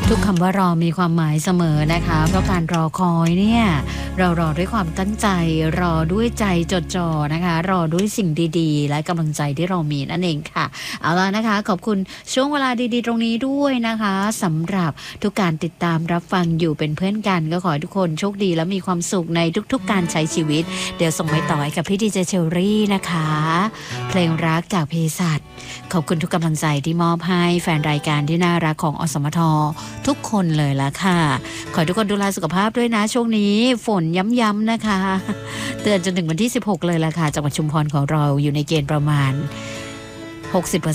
ทุกคำว่ารอมีความหมายเสมอนะคะเพราะการรอคอยเนี่ยเรารอด้วยความตั้งใจรอด้วยใจจดจ่อนะคะรอด้วยสิ่งดีๆและกำลังใจที่เรามีนั่นเองค่ะเอาล่ะนะคะขอบคุณช่วงเวลาดีๆตรงนี้ด้วยนะคะสำหรับทุกการติดตามรับฟังอยู่เป็นเพื่อนกันก็ขอให้ทุกคนโชคดีและมีความสุขในทุกๆการใช้ชีวิตเดี๋ยวส่งไปต่อให้กับพี่ดีเจเชอรี่นะคะเพลงรักจากเภสัชขอบคุณทุกกำลังใจที่มอบให้แฟนรายการที่น่ารักของอสมททุกคนเลยละค่ะขอให้ทุกคนดูแลสุขภาพด้วยนะช่วงนี้ฝนย้ำๆนะคะเตือนจนถึงวันที่16เลยละค่ะจังหวัดชุมพรของเราอยู่ในเกณฑ์ประมาณ60%